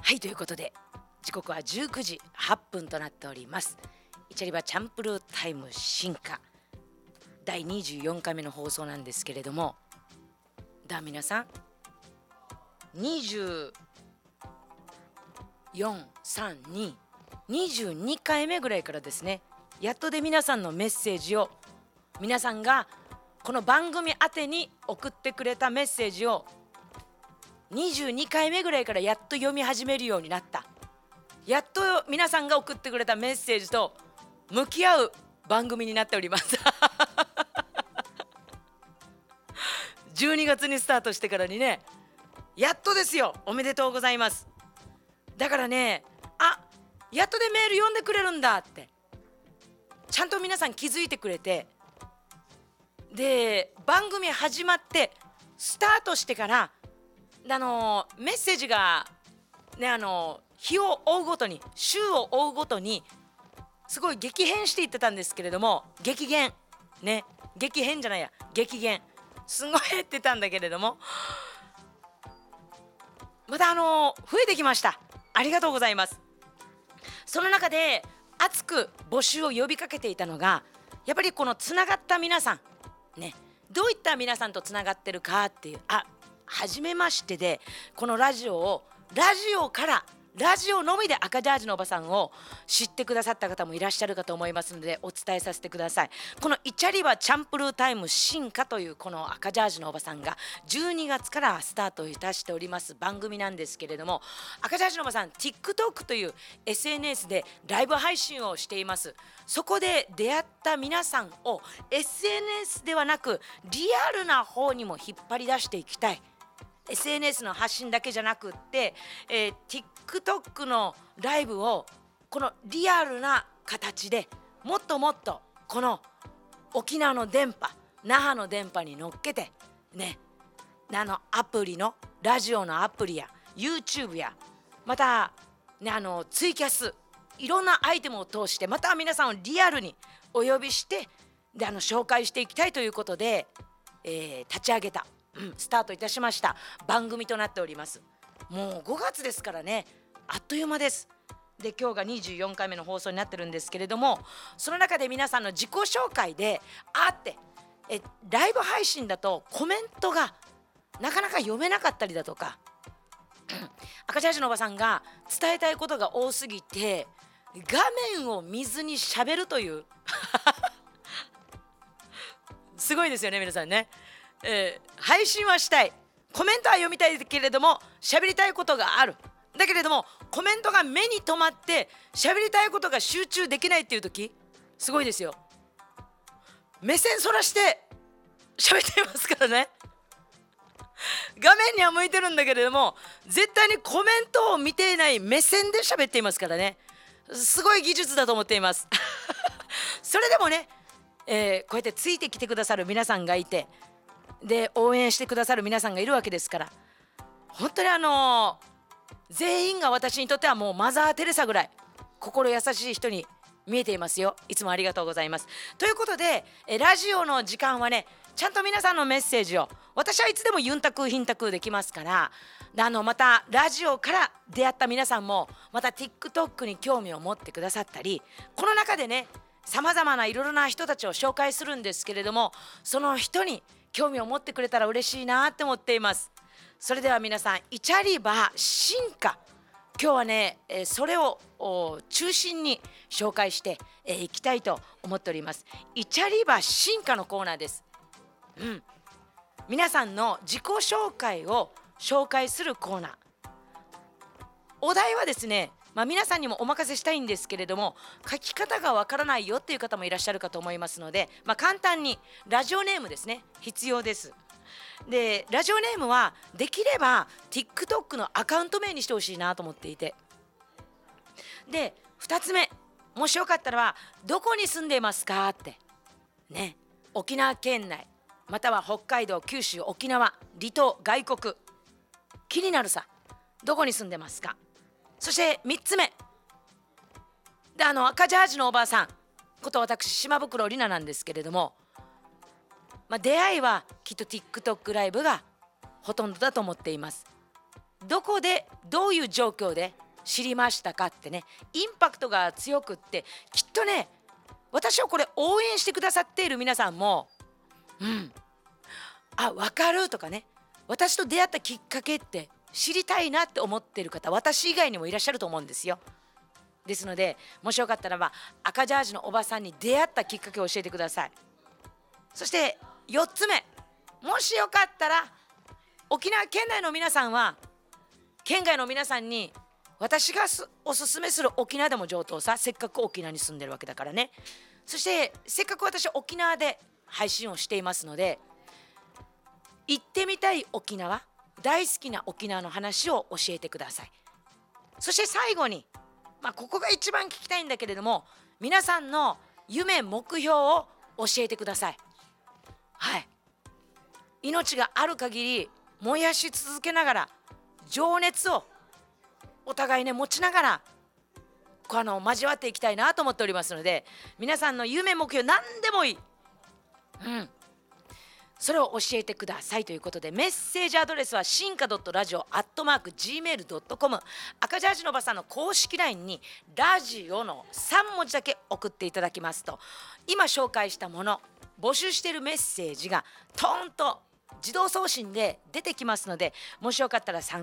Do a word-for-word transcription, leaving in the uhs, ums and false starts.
はい、ということで時刻はじゅうくじはっぷんとなっております。イチャリバチャンプルータイム進化だいにじゅうよんかいめの放送なんですけれども、だ皆さんにじゅうよん、さん、に、にじゅうにかいめぐらいからですね、やっとで皆さんのメッセージを、皆さんがこの番組宛てに送ってくれたメッセージをにじゅうにかいめぐらいからやっと読み始めるようになった。やっと皆さんが送ってくれたメッセージと向き合う番組になっておりますじゅうにがつにスタートしてからにね、やっとですよ。おめでとうございます。だからね、あ、やっとでメール読んでくれるんだってちゃんと皆さん気づいてくれて、で番組始まってスタートしてからあのメッセージがね、あの日を追うごとに週を追うごとにすごい激変していってたんですけれども、激減ね、激変じゃないや激減すごい減ってたんだけれども、またあの増えてきました。ありがとうございます。その中で熱く募集を呼びかけていたのが、やっぱりこのつながった皆さんね、どういった皆さんとつながってるかっていう、あ、初めましてでこのラジオをラジオからラジオのみで赤ジャージのおばさんを知ってくださった方もいらっしゃるかと思いますので、お伝えさせてください。このイチャリバチャンプルータイム進化というこの赤ジャージのおばさんがじゅうにがつからスタートいたしております番組なんですけれども、赤ジャージのおばさん TikTok という エスエヌエス でライブ配信をしています。そこで出会った皆さんを エスエヌエス ではなくリアルな方にも引っ張り出していきたい。エスエヌエス の発信だけじゃなくって、えー、TikTok のライブをこのリアルな形でもっともっとこの沖縄の電波、那覇の電波に乗っけてね、あのアプリのラジオのアプリや YouTube やまた、ね、あのツイキャス、いろんなアイテムを通してまた皆さんをリアルにお呼びしてであの紹介していきたいということで、えー、立ち上げた、うん、スタートいたしました番組となっております。もうごがつですからね、あっという間です。で今日がにじゅうよんかいめの放送になってるんですけれども、その中で皆さんの自己紹介であってえライブ配信だとコメントがなかなか読めなかったりだとか、赤ジャージのおばさんが伝えたいことが多すぎて画面を見ずに喋るというすごいですよね皆さんね、えー、配信はしたい、コメントは読みたいけれども喋りたいことがある、だけれどもコメントが目に留まって喋りたいことが集中できないっていう時、すごいですよ。目線そらして喋っていますからね。画面には向いてるんだけれども絶対にコメントを見ていない目線で喋っていますからね。すごい技術だと思っていますそれでもね、えー、こうやってついてきてくださる皆さんがいて、で応援してくださる皆さんがいるわけですから、本当にあのー、全員が私にとってはもうマザー・テレサぐらい心優しい人に見えていますよ。いつもありがとうございます。ということでえラジオの時間はね、ちゃんと皆さんのメッセージを、私はいつでもユンタクヒンタクできますから、あのまたラジオから出会った皆さんもまた TikTok に興味を持ってくださったり、この中でねさまざまないろいろな人たちを紹介するんですけれども、その人に興味を持ってくれたら嬉しいなって思っています。それでは皆さん、イチャリバ進化、今日はね、えー、それを中心に紹介してい、えー、きたいと思っております。イチャリバ進化のコーナーです。うん、皆さんの自己紹介を紹介するコーナー。お題はですね、まあ、皆さんにもお任せしたいんですけれども、書き方がわからないよっていう方もいらっしゃるかと思いますので、まあ、簡単にラジオネームですね、必要です。でラジオネームはできれば TikTok のアカウント名にしてほしいなと思っていて、でふたつめ、もしよかったらはどこに住んでいますかってね、沖縄県内または北海道、九州、沖縄、離島、外国、気になるさ、どこに住んでますか。そしてみっつめで、あの赤ジャージのおばあさんこと私島袋里奈なんですけれども、まあ、出会いはきっと TikTok ライブがほとんどだと思っています。 どこでどういう状況で知りましたかってね、インパクトが強くって、きっとね私をこれ応援してくださっている皆さんも、うんあ分かるとかね、私と出会ったきっかけって知りたいなって思っている方、私以外にもいらっしゃると思うんですよ。ですのでもしよかったらば赤ジャージのおばさんに出会ったきっかけを教えてください。そしてよっつめ、もしよかったら沖縄県内の皆さんは県外の皆さんに私がおすすめする沖縄でも上等さ、せっかく沖縄に住んでるわけだからね。そしてせっかく私沖縄で配信をしていますので、行ってみたい沖縄、大好きな沖縄の話を教えてください。そして最後に、まあ、ここが一番聞きたいんだけれども、皆さんの夢目標を教えてください。はい、命がある限り燃やし続けながら、情熱をお互いね持ちながらこうあの交わっていきたいなと思っておりますので、皆さんの夢目標何でもいい、うんそれを教えてくださいということで、メッセージアドレスは進化 .radio アットマーク ジーメール ドットコム、 赤ジャージのおばさんの公式 ライン にラジオのさん文字だけ送っていただきますと、今紹介したもの、募集しているメッセージがトーンと自動送信で出てきますので、もしよかったら参